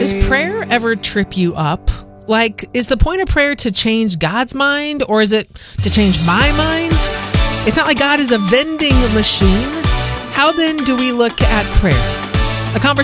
Does prayer ever trip you up? Like, is the point of prayer to change God's mind, or is it to change my mind? It's not like God is a vending machine. How then do we look at prayer? A conversation